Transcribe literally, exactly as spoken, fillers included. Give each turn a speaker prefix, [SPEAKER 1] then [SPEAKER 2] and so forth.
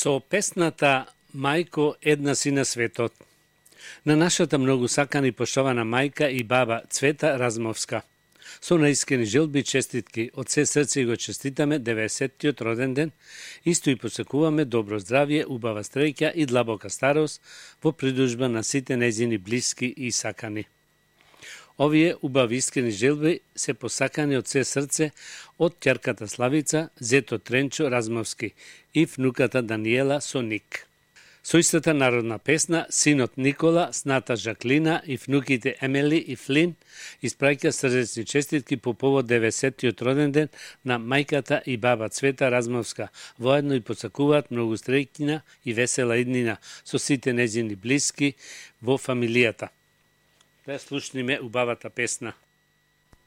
[SPEAKER 1] Со песната Мајко, една си на светот. На нашата многу сакана и поштована мајка и баба Цвета Размовска. Со наискрени желби и честитки, од се срце го честитаме деветдесеттиот роден ден, исто и посакуваме добро здравје, убава стреќа и длабока старост во придружба на сите нејзини блиски и сакани. Овие убави искрени желби се посакани од се срце од ќерката Славица, зето Тренчо Размовски и внуката Даниела со Ник. Со истата народна песна, синот Никола, сната Жаклина и внуките Емели и Флин испраќа срдечни честитки по повод деветдесеттиот роден ден на мајката и баба Цвета Размовска. Воедно и посакуваат многу среќна и весела иднина со сите нејзини блиски во фамилијата. Да слушниме убавата песна.